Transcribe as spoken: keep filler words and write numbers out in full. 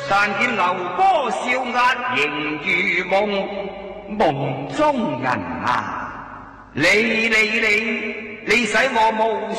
但见流波笑压仍如梦，梦中人啊，你你你你使我无